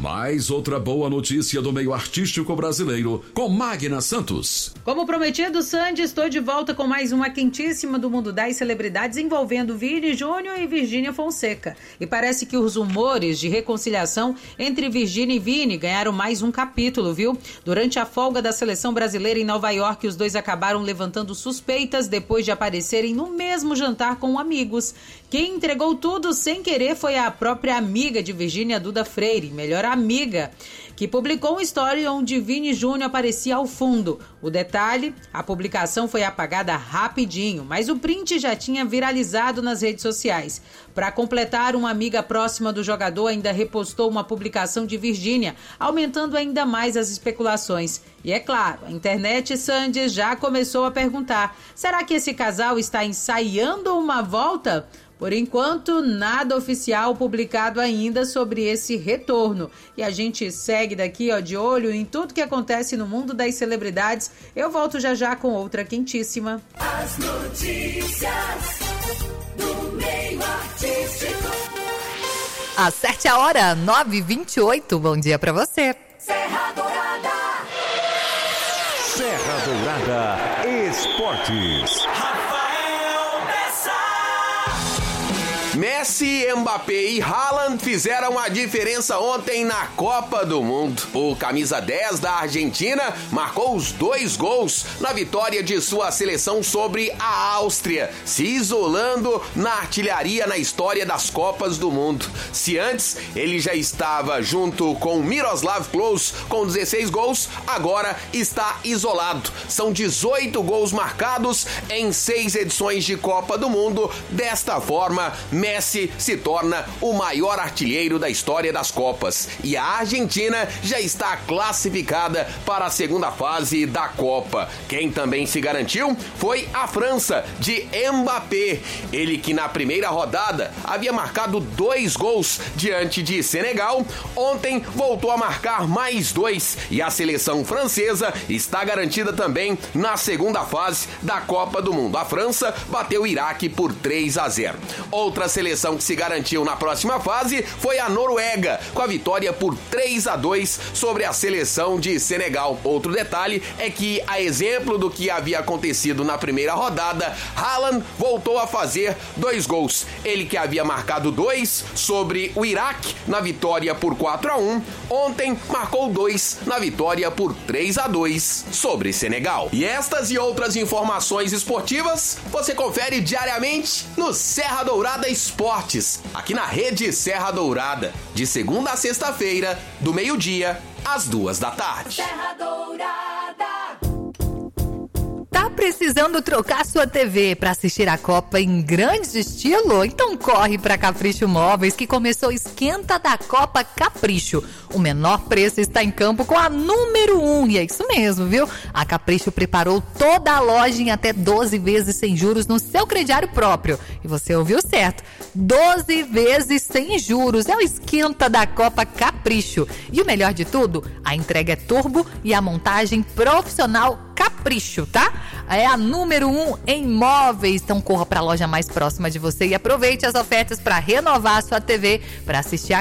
Mais outra boa notícia do meio artístico brasileiro, com Magna Santos. Como prometido, Sandy, estou de volta com mais uma quentíssima do mundo das celebridades envolvendo Vini Júnior e Virgínia Fonseca. E parece que os rumores de reconciliação entre Virgínia e Vini ganharam mais um capítulo, viu? Durante a folga da seleção brasileira em Nova York, os dois acabaram levantando suspeitas depois de aparecerem no mesmo jantar com amigos. Quem entregou tudo sem querer foi a própria amiga de Virgínia, Duda Freire, melhor amiga, que publicou um story onde Vini Júnior aparecia ao fundo. O detalhe, a publicação foi apagada rapidinho, mas o print já tinha viralizado nas redes sociais. Para completar, uma amiga próxima do jogador ainda repostou uma publicação de Virgínia, aumentando ainda mais as especulações. E é claro, a internet, Sandy, já começou a perguntar: será que esse casal está ensaiando uma volta? Por enquanto, nada oficial publicado ainda sobre esse retorno. E a gente segue daqui, de olho em tudo que acontece no mundo das celebridades. Eu volto já com outra quentíssima. As notícias do meio artístico. Acerte a hora, 9h28. Bom dia pra você. Serra Dourada. Serra Dourada Esportes. Messi, Mbappé e Haaland fizeram a diferença ontem na Copa do Mundo. O camisa 10 da Argentina marcou os 2 gols na vitória de sua seleção sobre a Áustria, se isolando na artilharia na história das Copas do Mundo. Se antes ele já estava junto com Miroslav Klose com 16 gols, agora está isolado. São 18 gols marcados em 6 edições de Copa do Mundo. Desta forma, Messi se torna o maior artilheiro da história das Copas e a Argentina já está classificada para a segunda fase da Copa. Quem também se garantiu foi a França, de Mbappé. Ele que na primeira rodada havia marcado 2 gols diante de Senegal, ontem voltou a marcar mais 2 e a seleção francesa está garantida também na segunda fase da Copa do Mundo. A França bateu o Iraque por 3-0. Outra seleção que se garantiu na próxima fase foi a Noruega, com a vitória por 3-2 sobre a seleção de Senegal. Outro detalhe é que, a exemplo do que havia acontecido na primeira rodada, Haaland voltou a fazer 2 gols. Ele que havia marcado 2 sobre o Iraque na vitória por 4-1, ontem marcou 2 na vitória por 3-2 sobre Senegal. E estas e outras informações esportivas você confere diariamente no Serra Dourada Esportes, aqui na Rede Serra Dourada, de segunda a sexta-feira, do meio-dia às 14h. Serra Dourada. Tá precisando trocar sua TV para assistir a Copa em grande estilo? Então corre para Capricho Móveis, que começou o Esquenta da Copa Capricho. O menor preço está em campo com a número 1. E é isso mesmo, viu? A Capricho preparou toda a loja em até 12 vezes sem juros no seu crediário próprio. E você ouviu certo. 12 vezes sem juros. É o Esquenta da Copa Capricho. E o melhor de tudo, a entrega é turbo e a montagem profissional Capricho, tá? É a número 1 em móveis. Então corra para a loja mais próxima de você e aproveite as ofertas para renovar a sua TV para assistir a